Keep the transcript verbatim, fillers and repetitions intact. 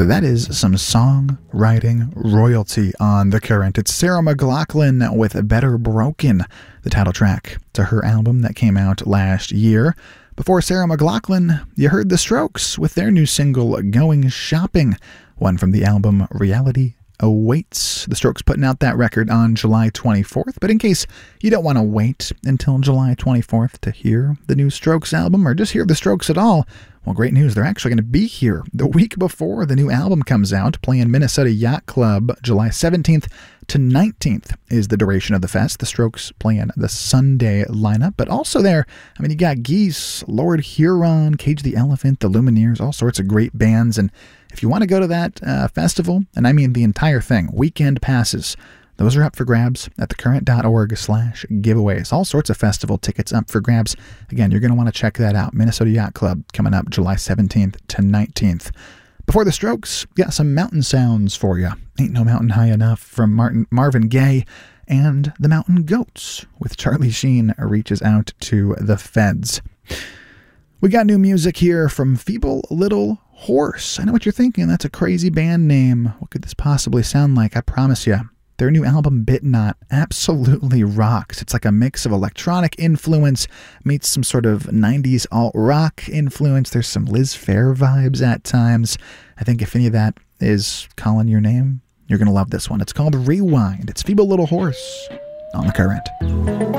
That is some songwriting royalty on The Current. It's Sarah McLachlan with Better Broken, the title track to her album that came out last year. Before Sarah McLachlan, you heard The Strokes with their new single, Going Shopping, one from the album Reality Awaits. The Strokes putting out that record on July twenty-fourth, but in case you don't want to wait until July twenty-fourth to hear the new Strokes album or just hear the Strokes at all, well, great news. They're actually going to be here the week before the new album comes out, playing Minnesota Yacht Club July seventeenth to nineteenth is the duration of the fest. The Strokes playing the Sunday lineup, but also there, I mean, you got Geese, Lord Huron, Cage the Elephant, the Lumineers, all sorts of great bands. And if you want to go to that uh, festival, and I mean the entire thing, weekend passes, those are up for grabs at thecurrent.org slash giveaways. All sorts of festival tickets up for grabs. Again, you're going to want to check that out. Minnesota Yacht Club coming up July seventeenth to nineteenth. Before the Strokes, got some mountain sounds for you. Ain't No Mountain High Enough from Martin, Marvin Gaye, and The Mountain Goats with Charlie Sheen reaches out to the feds. We got new music here from Feeble Little Horse. I know what you're thinking. That's a crazy band name. What could this possibly sound like? I promise you, their new album, Bit Not, absolutely rocks. It's like a mix of electronic influence meets some sort of nineties alt-rock influence. There's some Liz Phair vibes at times. I think if any of that is calling your name, you're going to love this one. It's called Rewind. It's Feeble Little Horse on The Current.